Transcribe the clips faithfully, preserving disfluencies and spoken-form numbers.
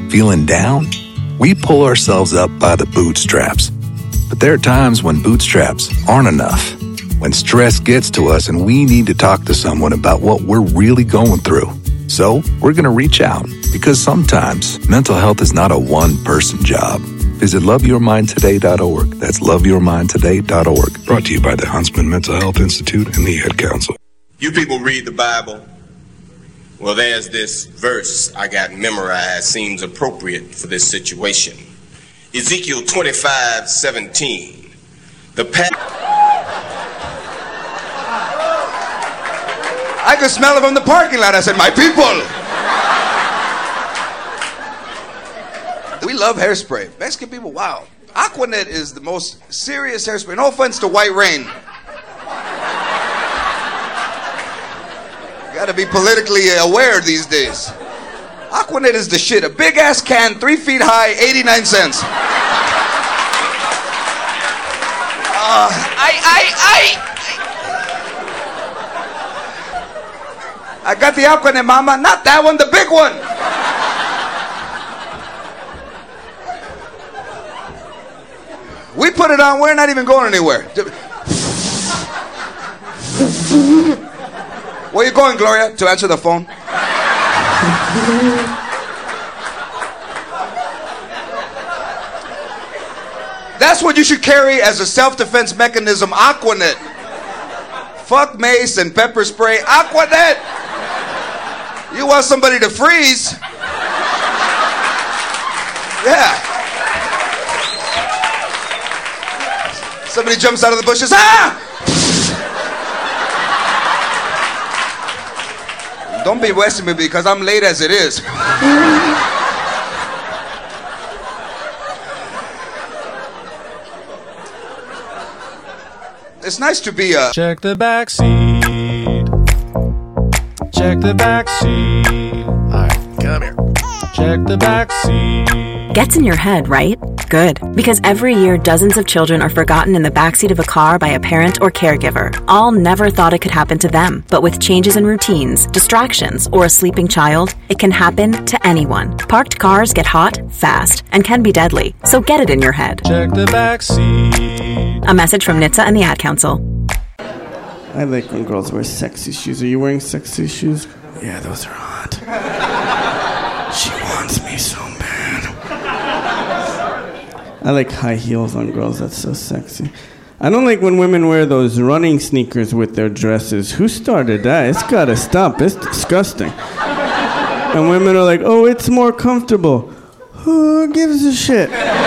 Feeling down? We pull ourselves up by the bootstraps. But there are times when bootstraps aren't enough. When stress gets to us and we need to talk to someone about what we're really going through. So we're going to reach out, because sometimes mental health is not a one-person job. Visit love your mind today dot org. That's love your mind today dot org. Brought to you by the Huntsman Mental Health Institute and the Ad Council. You people read the Bible. Well, there's this verse I got memorized, seems appropriate for this situation. Ezekiel twenty-five seventeen. The path. I could smell it from the parking lot. I said, my people. We love hairspray. Mexican people, wow. Aquanet is the most serious hairspray. No offense to White Rain. You gotta be politically aware these days. Aquanet is the shit. A big ass can, three feet high, eighty-nine cents. Uh, I, I, I. I got the Aquanet, mama. Not that one, the big one. We put it on, we're not even going anywhere. Where you going, Gloria? To answer the phone? That's what you should carry as a self-defense mechanism, Aquanet. Fuck mace and pepper spray, Aquanet. You want somebody to freeze? Yeah. Somebody jumps out of the bushes. Ah! Don't be wasting me because I'm late as it is. It's nice to be a... Check the back seat. Check the back seat. Alright, come here. Check the back seat. Gets in your head, right? Good. Because every year, dozens of children are forgotten in the backseat of a car by a parent or caregiver. All never thought it could happen to them. But with changes in routines, distractions, or a sleeping child, it can happen to anyone. Parked cars get hot, fast, and can be deadly. So get it in your head. Check the back seat. A message from N H T S A and the Ad Council. I like when girls wear sexy shoes. Are you wearing sexy shoes? Yeah, those are hot. She wants me so bad. I like high heels on girls. That's so sexy. I don't like when women wear those running sneakers with their dresses. Who started that? It's gotta stop. It's disgusting. And women are like, oh, it's more comfortable. Who gives a shit?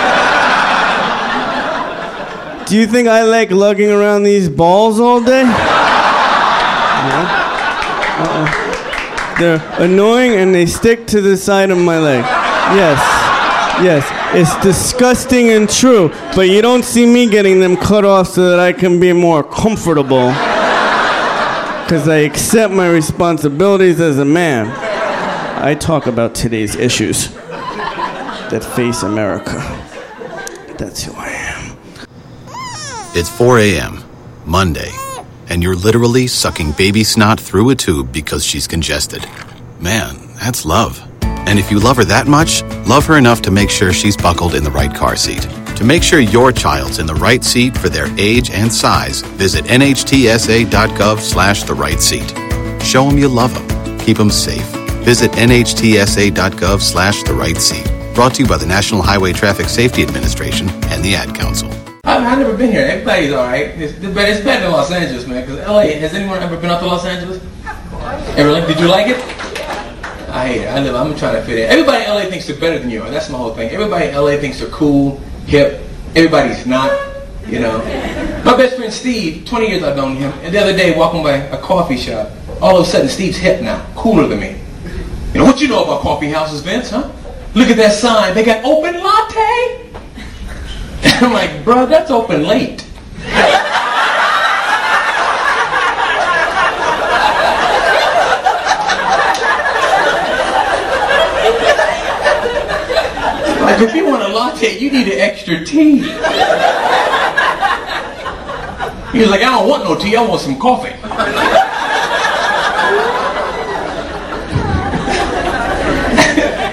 Do you think I like lugging around these balls all day? No? Uh-uh. They're annoying and they stick to the side of my leg. Yes. Yes. It's disgusting and true, but you don't see me getting them cut off so that I can be more comfortable. Because I accept my responsibilities as a man. I talk about today's issues that face America. That's who I am. It's four a.m., Monday, and you're literally sucking baby snot through a tube because she's congested. Man, that's love. And if you love her that much, love her enough to make sure she's buckled in the right car seat. To make sure your child's in the right seat for their age and size, visit N H T S A dot gov slash the right seat. Show them you love them. Keep them safe. Visit N H T S A dot gov slash the right seat. Brought to you by the National Highway Traffic Safety Administration and the Ad Council. I've, I've never been here. Everybody's all right. It's, but it's better than Los Angeles, man. Because L A, has anyone ever been out to Los Angeles? Ever? Did you like it? I hate it. I live. I'm trying to fit in. Everybody in L A thinks they're better than you are. That's my whole thing. Everybody in L A thinks they're cool, hip. Everybody's not. You know. My best friend Steve, twenty years I've known him, and the other day walking by a coffee shop, all of a sudden Steve's hip now, cooler than me. You know what you know about coffee houses, Vince? Huh? Look at that sign. They got open latte. And I'm like, bro, that's open late. Like, if you want a latte, you need an extra tea. He was like, I don't want no tea, I want some coffee.